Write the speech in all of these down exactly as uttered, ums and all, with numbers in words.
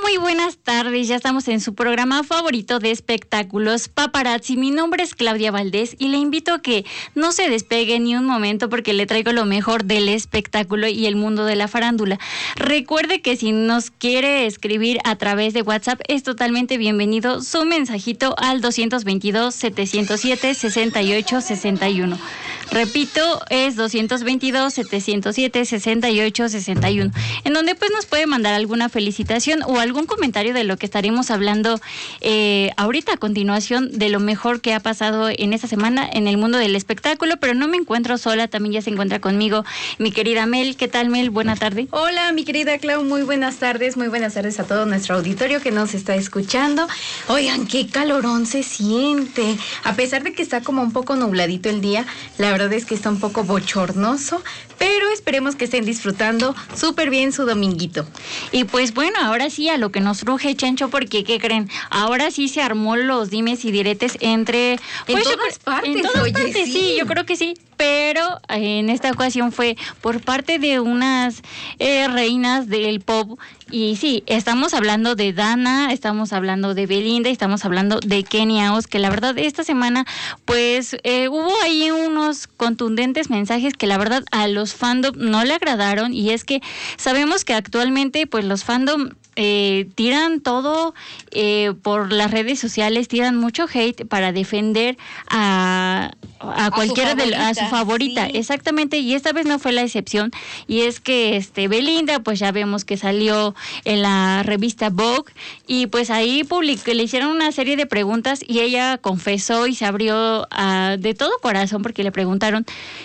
Muy buenas tardes, ya estamos en su programa favorito de espectáculos, Paparazzi. Mi nombre es Claudia Valdés y le invito a que no se despegue ni un momento porque le traigo lo mejor del espectáculo y el mundo de la farándula. Recuerde que si nos quiere escribir a través de WhatsApp es totalmente bienvenido su mensajito al dos dos dos, siete cero siete, seis ocho seis uno. Repito, es dos dos dos, siete cero siete, seis ocho seis uno, en donde pues nos puede mandar alguna felicitación o algún comentario de lo que estaremos hablando eh, ahorita a continuación de lo mejor que ha pasado en esta semana en el mundo del espectáculo. Pero no me encuentro sola, también ya se encuentra conmigo mi querida Mel. ¿Qué tal, Mel? Buena tarde. Hola, mi querida Clau, muy buenas tardes, muy buenas tardes a todo nuestro auditorio que nos está escuchando. Oigan, qué calorón se siente, a pesar de que está como un poco nubladito el día, la verdad es que está un poco bochornoso, pero esperemos que estén disfrutando súper bien su dominguito. Y pues bueno, ahora sí a lo que nos ruge, Chencho, porque ¿qué creen? Ahora sí se armó los dimes y diretes entre... Pues, en todas yo, partes, En todas oye, partes, sí. sí, yo creo que sí. Pero en esta ocasión fue por parte de unas eh, reinas del pop. Y sí, estamos hablando de Dana, estamos hablando de Belinda, estamos hablando de Kenia Os, que la verdad esta semana pues eh, hubo ahí unos contundentes mensajes que la verdad a los fandom no le agradaron. Y es que sabemos que actualmente pues los fandom Eh, tiran todo eh, por las redes sociales, tiran mucho hate para defender a, a cualquiera de a su favorita, sí. Exactamente, y esta vez no fue la excepción. Y es que este Belinda, pues ya vemos que salió en la revista Vogue y pues ahí publicó, le hicieron una serie de preguntas y ella confesó y se abrió a, de todo corazón, porque le preguntaron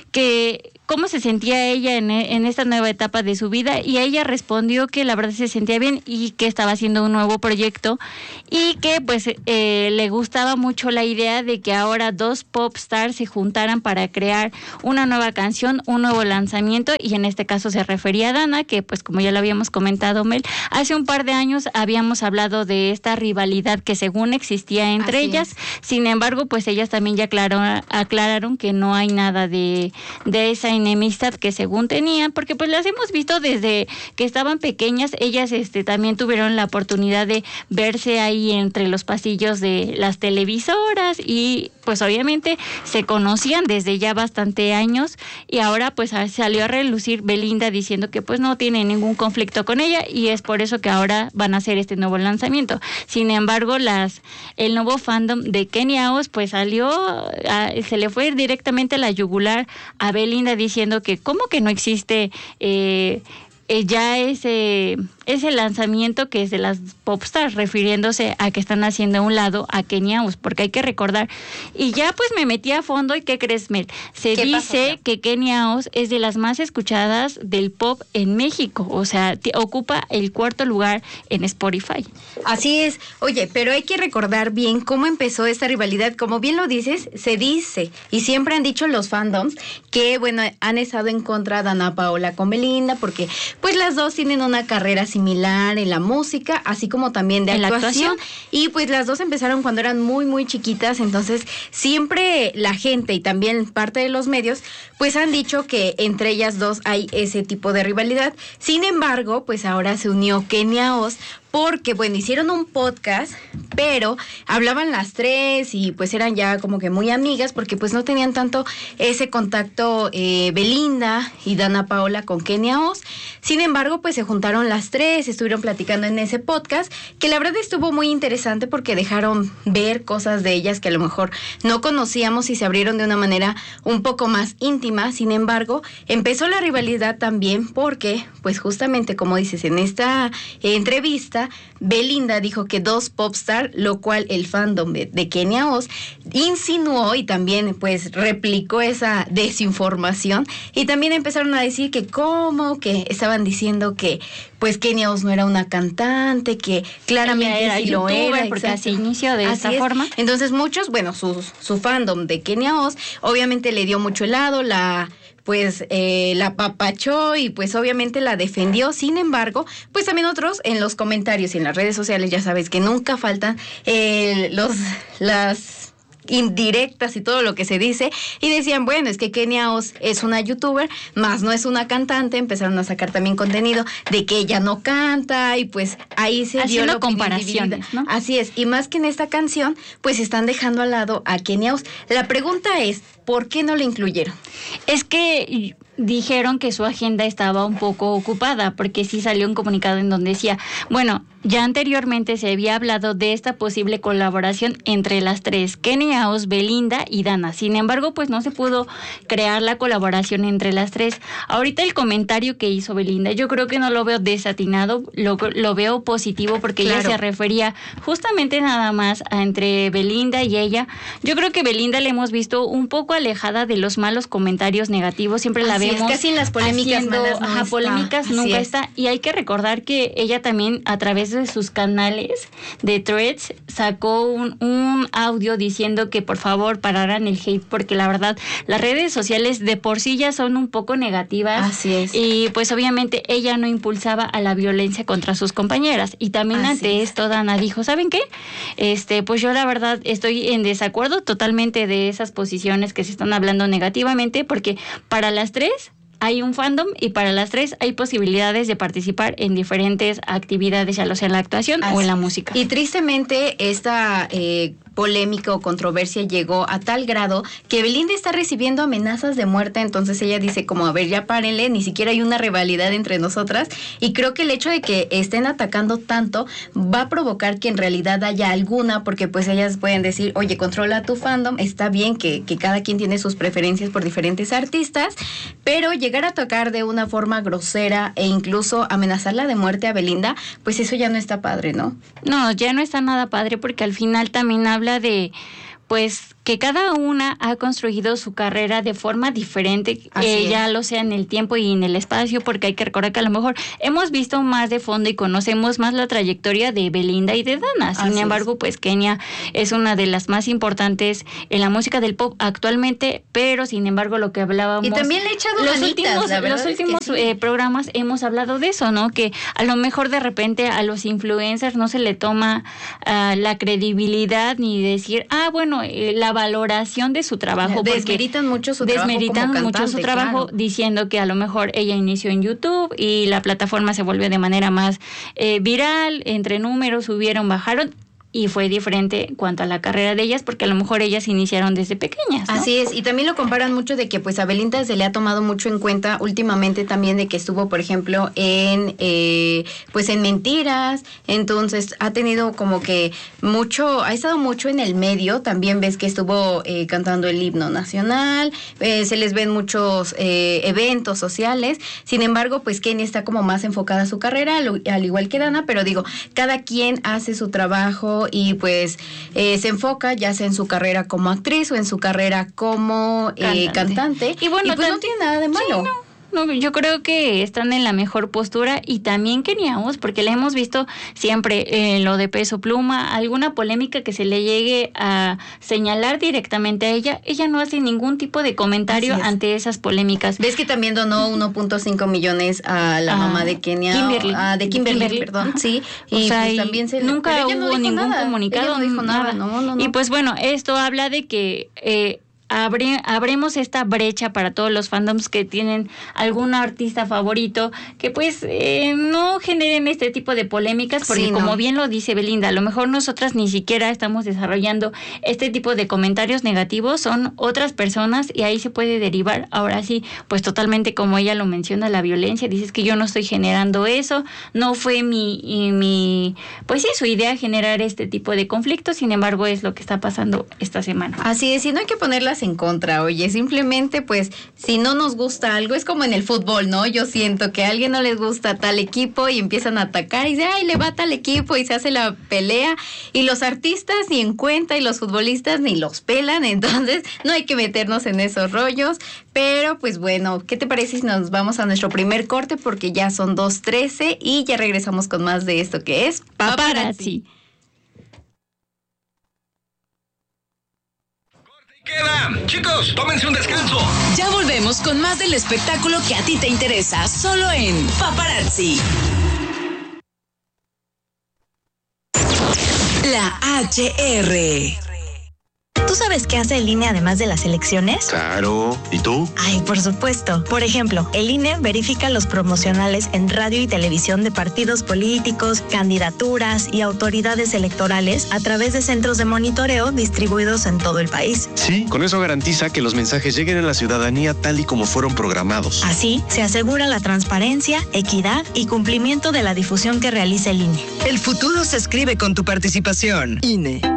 que cómo se sentía ella en, en esta nueva etapa de su vida, y ella respondió que la verdad se sentía bien y que estaba haciendo un nuevo proyecto y que pues eh, le gustaba mucho la idea de que ahora dos pop stars se juntaran para crear una nueva canción, un nuevo lanzamiento. Y en este caso se refería a Dana, que pues como ya lo habíamos comentado, Mel, hace un par de años habíamos hablado de esta rivalidad que según existía entre Así ellas. Es. Sin embargo, pues ellas también ya aclaró, aclararon que no hay nada de, de esa enemistad que según tenían, porque pues las hemos visto desde que estaban pequeñas. Ellas este también tuvieron la oportunidad de verse ahí entre los pasillos de las televisoras y pues obviamente se conocían desde ya bastante años, y ahora pues salió a relucir Belinda diciendo que pues no tiene ningún conflicto con ella y es por eso que ahora van a hacer este nuevo lanzamiento. Sin embargo, las el nuevo fandom de Kenia Os pues salió, a, se le fue directamente a la yugular a Belinda diciendo que cómo que no existe eh, eh, ya ese ese lanzamiento que es de las popstars, refiriéndose a que están haciendo a un lado a Kenia Os, porque hay que recordar, y ya pues me metí a fondo. ¿Y qué crees, Mel? Se dice pasó? que Kenia Os es de las más escuchadas del pop en México, o sea, t- ocupa el cuarto lugar en Spotify. Así es. Oye, pero hay que recordar bien cómo empezó esta rivalidad. Como bien lo dices, se dice, y siempre han dicho los fandoms, que bueno, han estado en contra de Dana Paola con Belinda, porque pues las dos tienen una carrera similar en la música, así como también de actuación, actuación, y pues las dos empezaron cuando eran muy muy chiquitas. Entonces siempre la gente y también parte de los medios pues han dicho que entre ellas dos hay ese tipo de rivalidad. Sin embargo, pues ahora se unió Kenia Os, porque bueno, hicieron un podcast, pero hablaban las tres y pues eran ya como que muy amigas, porque pues no tenían tanto ese contacto eh, Belinda y Dana Paola con Kenia Os. Sin embargo, pues se juntaron las tres, estuvieron platicando en ese podcast, que la verdad estuvo muy interesante porque dejaron ver cosas de ellas que a lo mejor no conocíamos y se abrieron de una manera un poco más íntima. Sin embargo, empezó la rivalidad también porque, pues justamente como dices, en esta eh, entrevista, Belinda dijo que dos popstar, lo cual el fandom de, de Kenia Os insinuó y también pues replicó esa desinformación, y también empezaron a decir que cómo, que estaban diciendo que pues Kenia Os no era una cantante, que claramente sí lo era, porque así inició de así esta es. forma. Entonces muchos, bueno, su, su fandom de Kenia Os obviamente le dio mucho helado, la pues eh, la apapachó y pues obviamente la defendió. Sin embargo, pues también otros en los comentarios y en las redes sociales, ya sabes que nunca faltan eh, los las indirectas y todo lo que se dice, y decían, bueno, es que Kenia Os es una youtuber, más no es una cantante. Empezaron a sacar también contenido de que ella no canta, y pues ahí se haciendo dio la comparaciones, ¿no? Así es, y más que en esta canción, pues están dejando al lado a Kenia Os. La pregunta es, ¿por qué no la incluyeron? Es que dijeron que su agenda estaba un poco ocupada, porque sí salió un comunicado en donde decía, bueno, ya anteriormente se había hablado de esta posible colaboración entre las tres, Kenia Os, Belinda y Dana. Sin embargo, pues no se pudo crear la colaboración entre las tres. Ahorita el comentario que hizo Belinda, yo creo que no lo veo desatinado, lo, lo veo positivo, porque claro, ella se refería justamente nada más a entre Belinda y ella. Yo creo que Belinda la hemos visto un poco alejada de los malos comentarios negativos, siempre la Así vemos es, casi en las polémicas haciendo, malas no ajá, está. polémicas Así nunca es. está, y hay que recordar que ella también a través de sus canales de Threads sacó un, un audio diciendo que por favor pararan el hate, porque la verdad las redes sociales de por sí ya son un poco negativas. Así es. Y pues obviamente ella no impulsaba a la violencia contra sus compañeras, y también Así ante es. esto Dana dijo, ¿saben qué? Este, pues yo la verdad estoy en desacuerdo totalmente de esas posiciones que se están hablando negativamente, porque para las tres hay un fandom y para las tres hay posibilidades de participar en diferentes actividades, ya lo sea en la actuación Así o en la es. música. Y tristemente esta eh, polémica o controversia llegó a tal grado que Belinda está recibiendo amenazas de muerte. Entonces ella dice como, a ver, ya párenle, ni siquiera hay una rivalidad entre nosotras, y creo que el hecho de que estén atacando tanto va a provocar que en realidad haya alguna, porque pues ellas pueden decir, oye, controla tu fandom, está bien que, que cada quien tiene sus preferencias por diferentes artistas, pero llegar a tocar de una forma grosera e incluso amenazarla de muerte a Belinda, pues eso ya no está padre, ¿no? No, ya no está nada padre, porque al final también habla de, pues, que cada una ha construido su carrera de forma diferente, eh, ya lo sea en el tiempo y en el espacio, porque hay que recordar que a lo mejor hemos visto más de fondo y conocemos más la trayectoria de Belinda y de Dana. Sin Así embargo, es. pues Kenia es una de las más importantes en la música del pop actualmente, pero sin embargo lo que hablábamos... Y también le he echado los manitas, últimos, la verdad los es que últimos sí. eh, programas hemos hablado de eso, ¿no? Que a lo mejor de repente a los influencers no se le toma uh, la credibilidad ni decir, ah, bueno, eh, la valoración de su trabajo. Desmeritan mucho su trabajo Desmeritan como mucho cantante, su trabajo, claro. Diciendo que a lo mejor ella inició en YouTube y la plataforma se volvió de manera más eh, viral, entre números subieron, bajaron, y fue diferente en cuanto a la carrera de ellas, porque a lo mejor ellas iniciaron desde pequeñas, ¿no? Así es, y también lo comparan mucho de que pues a Belinda se le ha tomado mucho en cuenta últimamente también de que estuvo, por ejemplo, en eh, pues en Mentiras. Entonces ha tenido como que mucho, ha estado mucho en el medio. También ves que estuvo eh, cantando el himno nacional, eh, se les ven muchos eh, eventos sociales. Sin embargo, pues Kenia está como más enfocada a su carrera, al, al igual que Dana, pero digo, cada quien hace su trabajo y pues eh, se enfoca ya sea en su carrera como actriz o en su carrera como eh, cantante. cantante. Y bueno, y pues tan- no tiene nada de malo. Sí, no. No, yo creo que están en la mejor postura, y también Kenia Os, porque la hemos visto siempre en lo de Peso Pluma, alguna polémica que se le llegue a señalar directamente a ella, ella no hace ningún tipo de comentario ante esas polémicas. Ves que también donó uno punto cinco millones a la Ah, mamá de Kenia, Kimberly. ah, de Kimberly, Kimberly, perdón, ajá. sí, O y sea, pues y también se nunca pero ella no hubo dijo ningún nada, comunicado, ella no dijo nada, no, no, no. Y pues bueno, esto habla de que eh, Abre, abremos esta brecha para todos los fandoms que tienen algún artista favorito, que pues eh, no generen este tipo de polémicas, porque Sí, no. como bien lo dice Belinda, a lo mejor nosotras ni siquiera estamos desarrollando este tipo de comentarios negativos, son otras personas, y ahí se puede derivar, ahora sí, pues totalmente como ella lo menciona, la violencia. Dices que yo no estoy generando eso, no fue mi, y mi pues sí, su idea generar este tipo de conflictos, sin embargo es lo que está pasando esta semana. Así es, y no hay que ponerlas en contra, oye, simplemente pues si no nos gusta algo, es como en el fútbol, ¿no? Yo siento que a alguien no les gusta tal equipo y empiezan a atacar y dicen, ay, le va a tal equipo, y se hace la pelea, y los artistas ni en cuenta y los futbolistas ni los pelan. Entonces no hay que meternos en esos rollos, pero pues bueno, ¿qué te parece si nos vamos a nuestro primer corte? Porque ya son dos trece y ya regresamos con más de esto que es Paparazzi. Queda. Chicos, tómense un descanso. Ya volvemos con más del espectáculo que a ti te interesa, solo en Paparazzi. La H R. ¿Tú sabes qué hace el I N E además de las elecciones? Claro. ¿Y tú? Ay, por supuesto. Por ejemplo, el I N E verifica los promocionales en radio y televisión de partidos políticos, candidaturas y autoridades electorales a través de centros de monitoreo distribuidos en todo el país. Sí, con eso garantiza que los mensajes lleguen a la ciudadanía tal y como fueron programados. Así, se asegura la transparencia, equidad y cumplimiento de la difusión que realiza el I N E. El futuro se escribe con tu participación. I N E.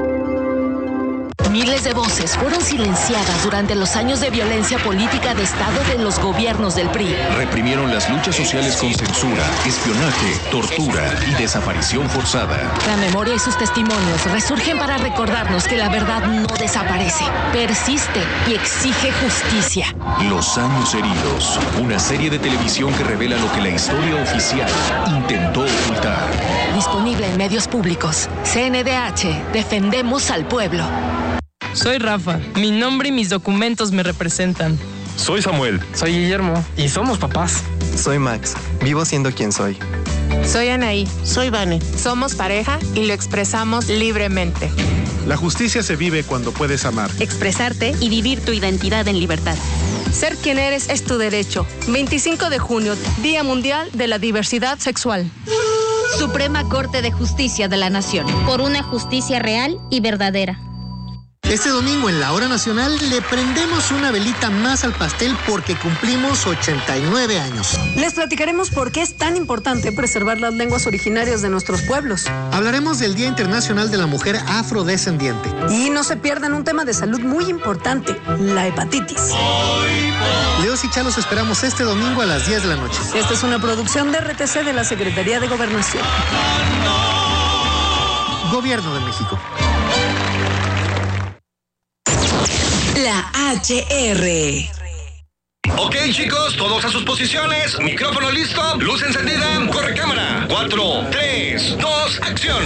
Miles de voces fueron silenciadas durante los años de violencia política de Estado de los gobiernos del P R I. Reprimieron las luchas sociales con censura, espionaje, tortura y desaparición forzada. La memoria y sus testimonios resurgen para recordarnos que la verdad no desaparece, persiste y exige justicia. Los años heridos, una serie de televisión que revela lo que la historia oficial intentó ocultar. Disponible en medios públicos. C N D H, defendemos al pueblo. Soy Rafa. Mi nombre y mis documentos me representan. Soy Samuel. Soy Guillermo. Y somos papás. Soy Max. Vivo siendo quien soy. Soy Anaí. Soy Vane. Somos pareja y lo expresamos libremente. La justicia se vive cuando puedes amar, expresarte y vivir tu identidad en libertad. Ser quien eres es tu derecho. veinticinco de junio, Día Mundial de la Diversidad Sexual. Suprema Corte de Justicia de la Nación. Por una justicia real y verdadera. Este domingo en la Hora Nacional le prendemos una velita más al pastel porque cumplimos ochenta y nueve años. Les platicaremos por qué es tan importante preservar las lenguas originarias de nuestros pueblos. Hablaremos del Día Internacional de la Mujer Afrodescendiente. Y no se pierdan un tema de salud muy importante, la hepatitis. Leos y Chalos esperamos este domingo a las diez de la noche. Esta es una producción de R T C de la Secretaría de Gobernación. Gobierno de México. La H R. Ok, chicos, todos a sus posiciones. Micrófono listo, luz encendida, corre cámara. Cuatro, tres, dos, acción.